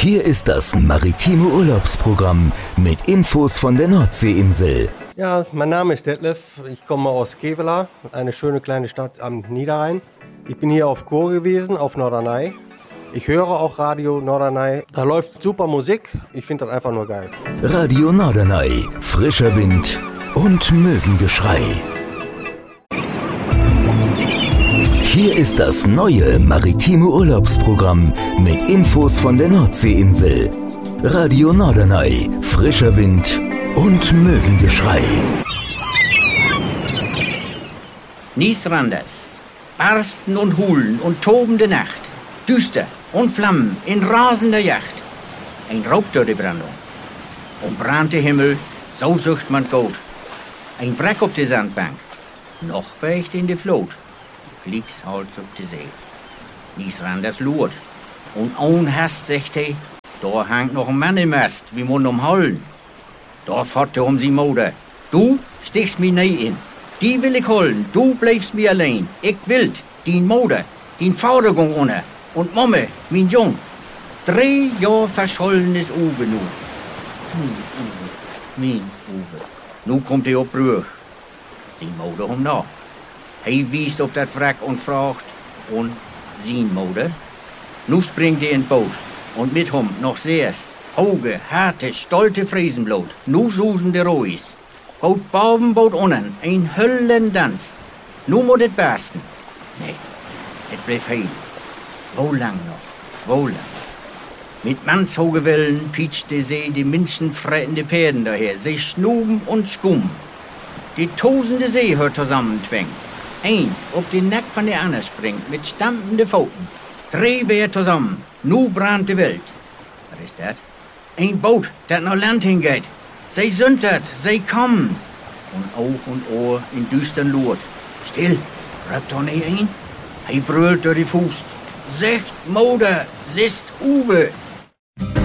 Hier ist das maritime Urlaubsprogramm mit Infos von der Nordseeinsel. Ja, mein Name ist Detlef. Ich komme aus Kevela, eine schöne kleine Stadt am Niederrhein. Ich bin hier auf Kur gewesen, auf Norderney. Ich höre auch Radio Norderney. Da läuft super Musik. Ich finde das einfach nur geil. Radio Norderney, frischer Wind und Möwengeschrei. Hier ist das neue maritime Urlaubsprogramm mit Infos von der Nordseeinsel. Radio Norderney, frischer Wind und Möwengeschrei. Niesranders, Barsten und Hulen und tobende Nacht, düster und Flammen in rasender Yacht. Ein Raubdörrebrandung. Und brannte Himmel, so sucht man Gold. Ein Wrack auf der Sandbank, noch weicht in der Flut. Kriegshals auf die See. Niesranders lurt. Und ohn Hast sagt er, da hangt noch ein Mann im Mast, wie Mund umholen. Da fährt er sie Mode. Du stichst mi nie in. Die will ich holen, du bleibst mir allein. Ich will din Mode, din Vorderung ohne. Und Momme, mein Jung. 3 Jahre verschollenes Uwe nu. Mein Uwe. Nu kommt er auf Brüch. Die Mode um nach. Hij wiest op dat wrak und fragt, und sein Mode? Nu springt er in Boot, und mit hom noch seers, hoge, harte, stolte Friesenblut, nu susen de Rois. Boot boven, boot unnen, ein Höllendans. Nu moet het bersten. Nee, het bleef heil. Wo lang noch, wo lang? Mit mannshoge Wellen pietscht de See die menschenfrettende Pferden daher, sie schnuben und skummen. Die tosende See hört zusammentwängen. Ein op den Nack von der Anne springt mit stampende Pfoten. 3 wer zusammen. Nu brannt die Welt. Was ist das? Ein Boot, das nach Land hingeht. Sie sündert, sie kommen. Und Auge und Ohr in düstern Lurt. Still, röpt Tony ein. Hij brüllt durch die Fuß. Secht Mode, sist Uwe.